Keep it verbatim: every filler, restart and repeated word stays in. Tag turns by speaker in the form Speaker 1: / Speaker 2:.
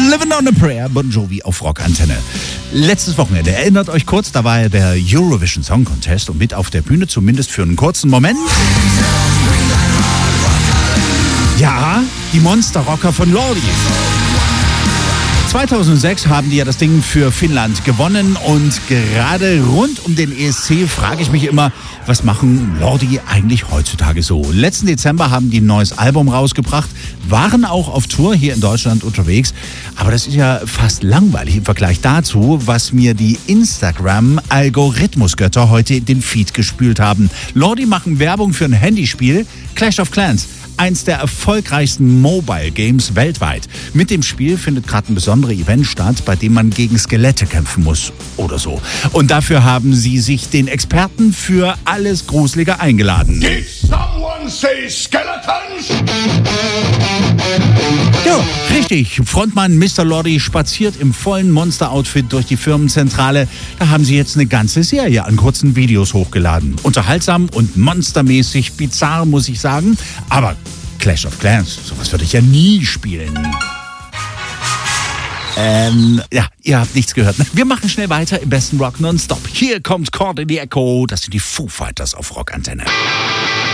Speaker 1: Living on a Prayer, Bon Jovi auf Rockantenne. Letztes Wochenende, erinnert euch kurz, da war ja der Eurovision Song Contest und mit auf der Bühne, zumindest für einen kurzen Moment. Ja, die Monster-Rocker von Lordi. zweitausendsechs haben die ja das Ding für Finnland gewonnen und gerade rund um den E S C frage ich mich immer, was machen Lordi eigentlich heutzutage so? Letzten Dezember haben die ein neues Album rausgebracht, waren auch auf Tour hier in Deutschland unterwegs, aber das ist ja fast langweilig im Vergleich dazu, was mir die Instagram-Algorithmusgötter heute in den Feed gespült haben. Lordi machen Werbung für ein Handyspiel, Clash of Clans. Eins der erfolgreichsten Mobile Games weltweit. Mit dem Spiel findet gerade ein besonderes Event statt, bei dem man gegen Skelette kämpfen muss oder so. Und dafür haben sie sich den Experten für alles Gruselige eingeladen.
Speaker 2: Did someone say skeletons?
Speaker 1: Ja, richtig. Frontmann Mister Lordi spaziert im vollen Monster-Outfit durch die Firmenzentrale. Da haben sie jetzt eine ganze Serie an kurzen Videos hochgeladen. Unterhaltsam und monstermäßig bizarr, muss ich sagen. Aber Clash of Clans, sowas würde ich ja nie spielen. Ähm, ja, ihr habt nichts gehört. Wir machen schnell weiter im besten Rock nonstop. Hier kommt Caught in the Echo. Das sind die Foo Fighters auf Rockantenne.